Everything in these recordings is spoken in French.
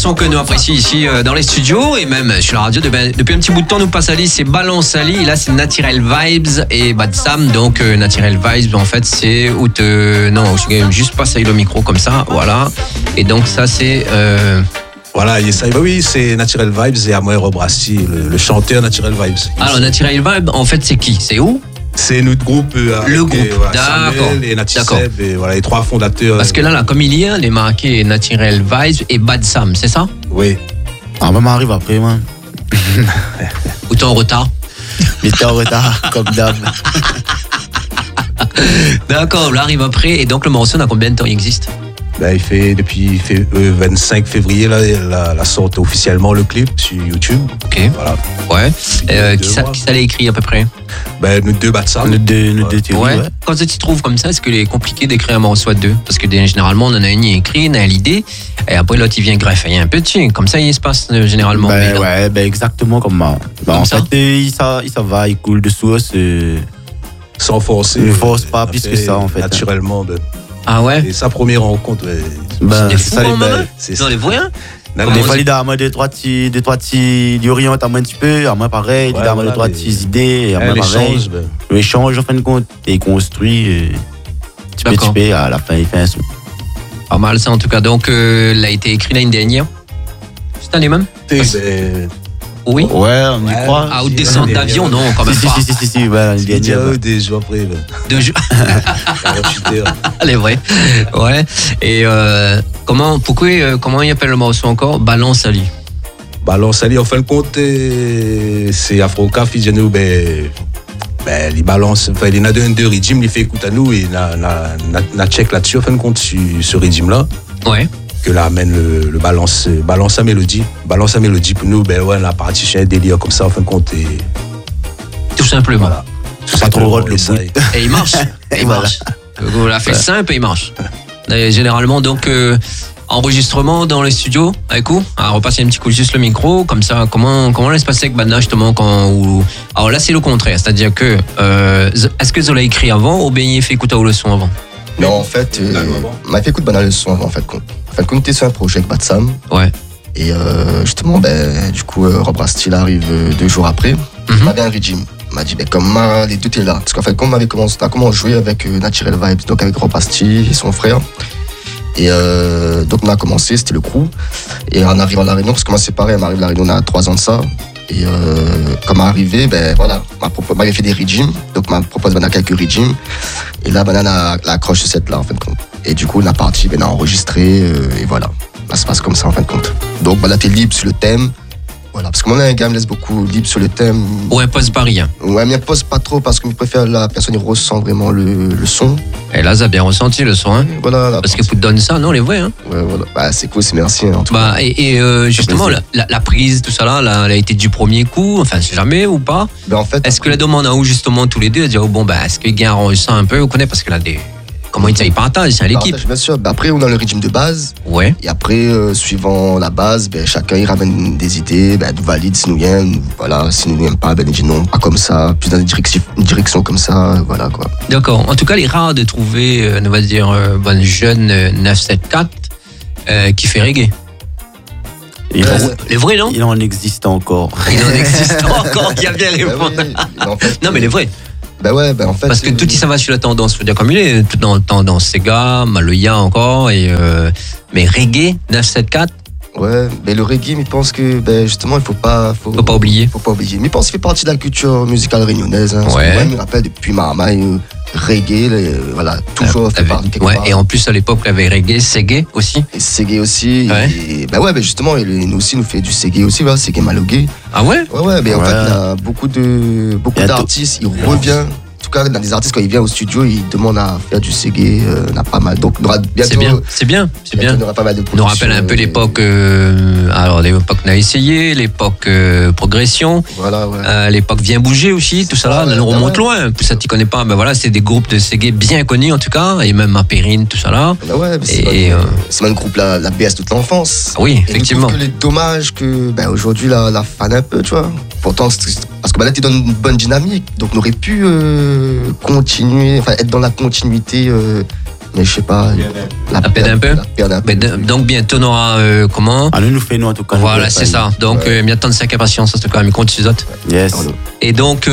son que nous apprécions ici dans les studios et même sur la radio depuis un petit bout de temps. Nous passe Ali, c'est Balance Ali. Et là, c'est Natural Vibes et Bad Sam. Donc, Natural Vibes, en fait, c'est où non, je juste passer le micro comme ça, voilà. Et donc, ça, c'est. Voilà, oui, c'est Natural Vibes et Amoué Robrasti, le chanteur Natural Vibes. Alors, Natural Vibes, en fait, c'est qui? C'est où? C'est notre groupe. Le groupe, d'accord. Samuel et Nati Seb, et voilà, les trois fondateurs. Parce que là, comme il y a, les marqués Natural Vibes et Bad Sam, c'est ça? Oui. Ah, maman arrive après, moi. Ou t'es en retard? Mais t'es en retard, comme d'hab. D'accord, là arrive après. Et donc, le morceau, dans combien de temps il existe? Ben, il fait depuis 25 février là, la sorte officiellement le clip sur YouTube. Ok. Voilà. Ouais. Qui ça l'a écrit à peu près? Ben, nous deux Bad Sam. Nous deux théories, ouais. Quand tu trouves comme ça, est-ce qu'il est compliqué d'écrire un morceau à deux? Parce que généralement, on en a une qui écrit, on a l'idée, et après l'autre il vient greffer un peu dessus. Comme ça, il se passe généralement. Ouais, exactement comme moi. En fait, il va, il coule dessous. Sans forcer. Il ne force pas plus que ça, en fait. Naturellement. Ah ouais? Et sa première rencontre. C'est des fous, c'est dans les voyants. Des fois, il a deux, trois petits, il oriente à moi un petit peu, à moi pareil, il a deux, trois petites idées, à moi pareil. L'échange, en fin de compte, et construit, petit peu, à la fin, il fait un son. Pas mal ça, en tout cas. Donc, il a été écrit l'année dernière. Cette année même? Oui. Ouais, on y croit. Ah, ou descente d'avion, non, quand même pas. Si, ouais, l'année dernière. Des jours après. 2 jours. Elle est vraie. Ouais. Et comment il appelle le morceau encore? Balance Ali. Balance Ali, en fin de compte, c'est Afroka, fils de nous, il balance, enfin, il y en a deux régimes, il fait écoute à nous, et il a check là-dessus, en fin de compte, sur ce régime-là. Ouais. Que là amène le balance à mélodie. Balance à mélodie pour nous, on a parti sur un délire comme ça, en fin de compte. Tout simplement. Voilà. C'est pas trop rôle le bout. Et il marche. Marche. On l'a fait simple et il marche. Et généralement, donc, enregistrement dans les studios avec vous. Alors, on passe un petit coup juste le micro, comme ça. Comment laisse passer avec Badna justement Alors là, c'est le contraire. C'est-à-dire que, est-ce que Zola écrit avant ou bien il fait écouter le son avant? Non, en fait, on a fait écouter le son avant, en fait. En fait, on était sur un projet avec Bad Sam. Ouais. Et justement, du coup, Rob Rastil arrive 2 jours après. Il m'avait un régime. Il m'a dit, comme les deux étaient là. Parce qu'en fait, comme on avait commencé à jouer avec Natural Vibes, donc avec Rob Rastil et son frère. Et donc, on a commencé, c'était le crew. Et en arrivant à La Réunion, parce que moi, c'est pareil, on arrive à La Réunion, on a 3 ans de ça. Et comme arrivé, m'avait fait des régimes. Donc, m'a proposé quelques régimes. Et là, Banana a accroché cette là, en fin de compte. Et du coup, on a parti, on a enregistré, et voilà. Ça se passe comme ça, en fin de compte. Donc, t'es libre sur le thème. Voilà, parce que moi, un gars me laisse beaucoup libre sur le thème. Ouais, pose pas rien. Ouais, mais pose pas trop, parce que je préfère la personne qui ressent vraiment le son. Et là, ça a bien ressenti le son, hein. Voilà. Parce que vous donnez ça, non, les vrais, hein. Ouais, voilà. C'est cool, c'est merci, en tout cas. Et justement, la prise, tout ça là, elle a été du premier coup, enfin, c'est jamais ou pas? En fait. Est-ce que la demande a où, justement, tous les deux, à dire, est-ce que Guy ressent un peu, on connaît, parce que là, comment ils partagent, c'est à l'équipe. Bien sûr. Après, on a le régime de base. Ouais. Et après, suivant la base, chacun il ramène des idées, nous valide si nous vient, voilà, si nous n'aime pas, il dit non, pas comme ça, plus dans une direction comme ça, voilà quoi. D'accord. En tout cas, il est rare de trouver, on va dire, un jeune 974 qui fait reggae. Les vrais, non? Il en existe encore. Il a bien répondu. Non, mais les vrais. En fait. Parce que tout ça va sur la tendance, faut dire comme il est, tout dans la tendance Sega, Maloya encore, mais reggae 974. Ouais, mais le reggae, je pense que justement, il faut pas oublier. Mais je pense qu'il fait partie de la culture musicale réunionnaise. Hein, ouais. Moi, je me rappelle depuis Marmaille, reggae, voilà, toujours fait partie quelque part. Et en plus, à l'époque, il y avait reggae, Segé aussi. Et Segé aussi. Ouais. Et, justement, nous aussi, nous fait du Segé aussi, voilà, Segé Malogué. Ah ouais? Ouais, mais en fait, il y a beaucoup d'artistes, il revient. En tout cas, dans des artistes, quand ils viennent au studio, ils demandent à faire du Segé, on a pas mal. Donc, on aura bientôt. C'est bien. On aura pas mal de nous rappelle un peu l'époque. Alors, l'époque on a essayé, l'époque progression. Voilà, ouais. L'époque vient bouger aussi, tout ça là. On remonte loin. Tout ça, tu connais pas. C'est des groupes de Segé bien connus en tout cas, et même à Périne, tout ça là. C'est même le groupe la BS toute l'enfance. Ah oui, effectivement. Et je trouve que les dommages que aujourd'hui la fan un peu, tu vois. Pourtant, parce que là, tu donnes une bonne dynamique, donc on aurait pu continuer, être dans la continuité mais je sais pas. La perdre un peu. Donc bientôt on aura comment? Nous fait nous en tout cas. Voilà, c'est ça. Donc bien attendre ça avec patience, c'est quand même compte les autres. Yes. Et donc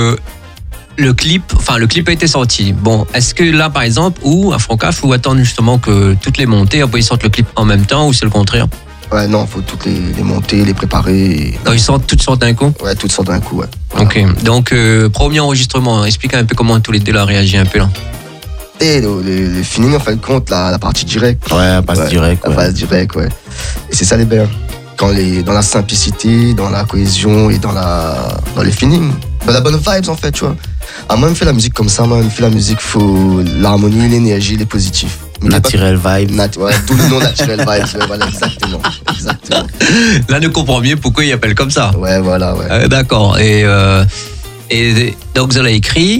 le clip a été sorti. Bon, est-ce que là par exemple, ou à Francaf, faut attendre justement que toutes les montées, après ils sortent le clip en même temps, ou c'est le contraire? Ouais, non, faut toutes les monter, les préparer. Quand ils sortent, toutes sortent d'un coup? Ouais, toutes sortent d'un coup, ouais. Voilà. Ok, donc premier enregistrement, explique un peu comment tous les deux là réagi un peu là. Et le feeling, en fin de compte, la partie directe. Ouais, la passe directe. La passe directe, ouais. Et c'est ça les bien. Dans la simplicité, dans la cohésion et dans le feeling. Dans la bonne vibes, en fait, tu vois. Moi, je fais la musique comme ça, moi, je fais la musique, faut l'harmonie, l'énergie, les positifs. Natural vibe. Ouais, tout le nom Natural vibe, ouais, voilà, exactement. Là, nous comprenons mieux pourquoi il appelle comme ça. Ouais, voilà, ouais. D'accord. Et donc, vous avez écrit,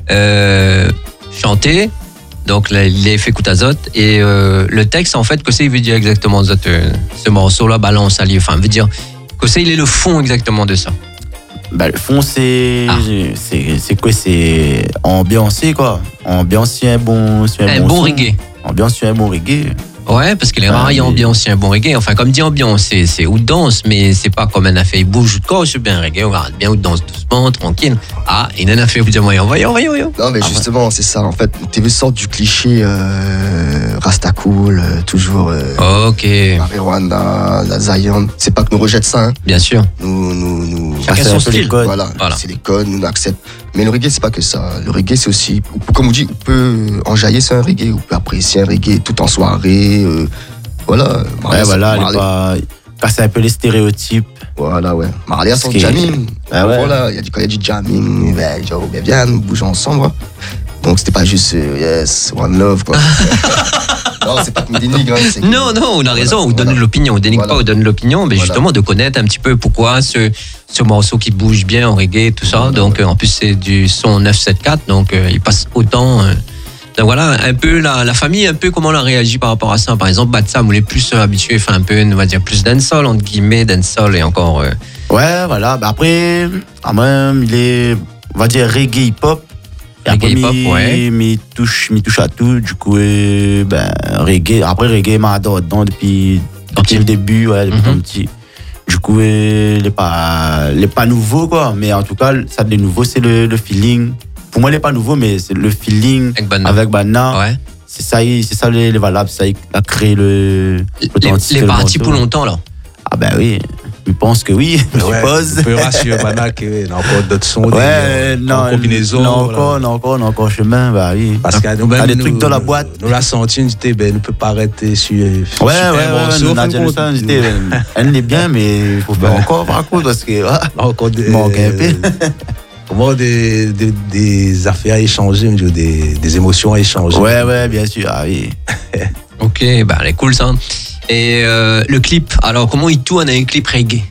chanté, donc là, il a fait coup d'azot. Et le texte, en fait, que c'est, il veut dire exactement ce morceau-là, balance, allié. Enfin, veut dire que c'est, il est le fond exactement de ça. Le fond, c'est quoi? C'est ambiancé, quoi. Ambiancé un bon reggae. Ambiancé un bon reggae. Ouais, parce qu'il est rare, il y a ambiance, un bon reggae. Enfin, comme dit ambiance, c'est ou danse, mais c'est pas comme un affaire, il bouge ou de corps, c'est bien un reggae, on va bien ou danse doucement, tranquille. Il y en a fait, vous dites, voyons. Non, mais justement, c'est ça, en fait, tu veux sortir du cliché Rasta cool, toujours. Ok. Marijuana, la Zion. C'est pas que nous rejette ça, hein. Bien sûr. Nous chacun son style. Les codes. Voilà. C'est les codes, nous acceptons. Mais le reggae, c'est pas que ça. Le reggae, c'est aussi, comme on dit, on peut enjailler sur un reggae, on peut apprécier un reggae tout en soirée. Voilà. Ouais, voilà, casser un peu les stéréotypes. Voilà, ouais. Marley a son jamming. Ah ouais. Voilà, quand il y a du jamming, viens, nous bougeons ensemble. Hein. Donc, c'était pas juste yes, one love, quoi. Non, c'est pas que nous dénigre. Hein, non, on a raison, vous donnez de l'opinion. On dénigre pas, on donne de l'opinion, mais justement de connaître un petit peu pourquoi ce morceau qui bouge bien en reggae, tout ça. Donc, en plus, c'est du son 974, donc il passe autant. Donc voilà, un peu la famille, un peu comment on a réagi par rapport à ça. Par exemple, Batsam, on est plus habitué, enfin un peu, on va dire plus dancehall, entre guillemets, dancehall et encore. Ouais, voilà. Après, même, il est, on va dire, reggae hip-hop. Reggae hip-hop, ouais. Mais touche à tout. Du coup, reggae. Après, reggae m'a adoré dedans depuis le début, ouais, depuis petit. Du coup, il n'est pas nouveau, quoi. Mais en tout cas, ça de nouveau, c'est le feeling. Pour moi, il n'est pas nouveau, mais c'est le feeling avec Banna. Ouais. C'est ça les valables. Ça a créé les parties pour longtemps, là. Ah ben oui, je pense que oui, je suppose. On peut rassurer Banna qu'il y a encore d'autres sons, en combinaison. Encore chemin, bah oui. Parce qu'il y a des trucs dans la boîte. Nous la senti, on ne peut pas arrêter sur on a déjà le temps, elle est bien, mais il faut faire encore par contre, parce que manque un peu. Comment des affaires à échanger, des émotions à échanger. Ouais, bien sûr, ah oui. Ok, bah, elle est cool ça. Et le clip, alors comment il tourne un clip reggae?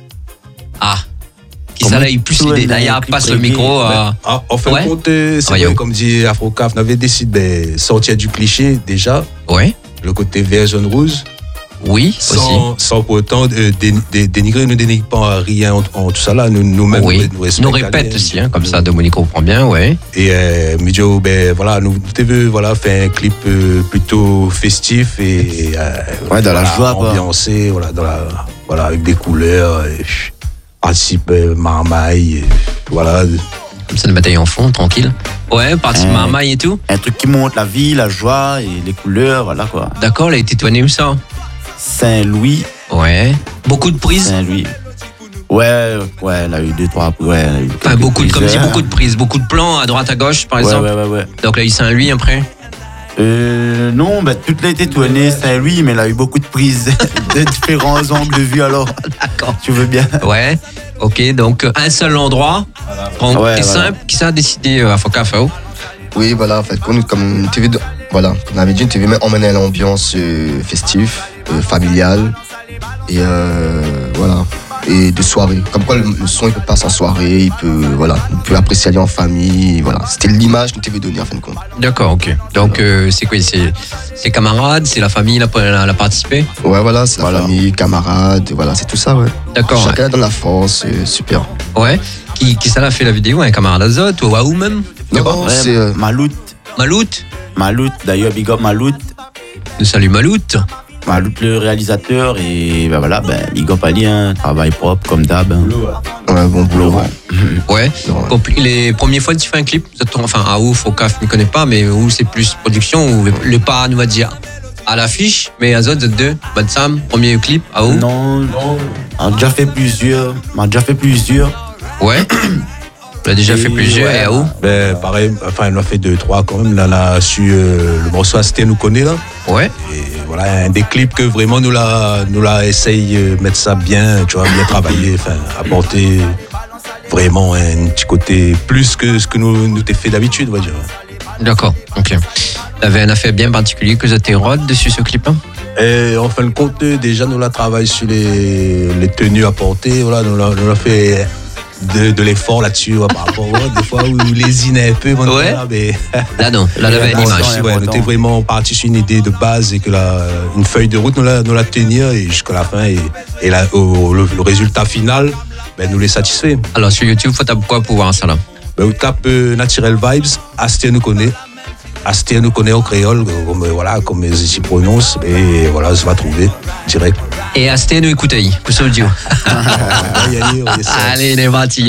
Qui ça là, il plus l'idée. Là, il passe le micro. En fin de compte, c'est vrai, comme dit Afrocaf, on avait décidé de sortir du cliché déjà. Ouais. Le côté vert, jaune, rouge. Oui, sans pour autant dénigrer, ne dénigre pas rien en tout ça là, nous-mêmes nous respectons. Nous répète aussi, hein, comme ça Dominique comprend bien, ouais. Et voilà, nous devons faire un clip plutôt festif et dans la joie, ambiancé, voilà, avec des couleurs, participe marmaille, voilà. Comme ça, une bataille en fond, tranquille. Ouais, partie marmaille et tout. Un truc qui montre la vie, la joie et les couleurs, voilà quoi. D'accord, elle a été tournée où ça? Saint-Louis. Ouais. Beaucoup de prises? Saint-Louis. Ouais, elle a eu 2-3. Ouais, enfin, beaucoup de prises, beaucoup de plans à droite, à gauche, par exemple. Ouais. Donc là, il y a Saint-Louis après? Non, toute a été tournée Saint-Louis, mais elle a eu beaucoup de prises de différents angles de vue alors. D'accord. Tu veux bien? Ouais. Ok, donc un seul endroit. C'est simple. Qui ça a décidé à Focafao? Oui, voilà, en fait, comme une TV, voilà, comme on avait dit, une TV emmène à l'ambiance festive, familiale, et voilà, et de soirée. Comme quoi, le son, il peut passer en soirée, on peut apprécier aller en famille, voilà. C'était l'image que TV donnée, en fin de compte. D'accord, ok. Donc, c'est quoi? C'est camarades, c'est la famille, la participé? Ouais, voilà, c'est la famille, camarades, voilà, c'est tout ça, ouais. D'accord. Chacun dans la force, super. Ouais. Qui ça l'a fait la vidéo? Un camarade Azot ou Waouh même? Non, c'est Malout. Malout, d'ailleurs, big up Malout. Nous salut Malout. Malout, le réalisateur, et ben voilà, big up Ali, hein, travail propre, comme d'hab. Hein. Ouais, bon boulot. Ouais. Les premières fois que tu fais un clip, enfin, à ouf, au CAF, je ne connais pas, mais où c'est plus production, ou le pas, on va dire, à l'affiche, mais à autres, deux, Bad Sam, premier clip, à où? Non, on a déjà fait plusieurs. Ouais. On a déjà fait plusieurs, et à où? Pareil, enfin, on a fait 2-3 quand même. Là, on a su le morceau Asté nous connaît, là. Ouais. Et voilà, un des clips que vraiment nous l'a essayé de mettre ça bien, tu vois, bien travailler, enfin, apporter vraiment un petit côté plus que ce que nous t'ai fait d'habitude, on va dire. D'accord, ok. T'avais un affaire bien particulier que t'es rod dessus ce clip-là? Et en fin de compte, déjà, nous la travaillé sur les tenues à porter, voilà, nous l'a fait de l'effort là-dessus, par rapport des fois où il lésinait un peu. Ouais. Là, non, là, il y avait une image. Ouais, on était vraiment parti sur une idée de base et que une feuille de route, nous la tenir et jusqu'à la fin. Et là, le résultat final, nous les satisfait. Alors, sur YouTube, faut taper quoi pour voir ça là? On tape Natural Vibes, Asté nous connaît. Asté nous connaît au créole, comme ils prononcent, et voilà, ça va trouver direct. Et Asté nous écoutez, pour ce audio. Allez, les partis.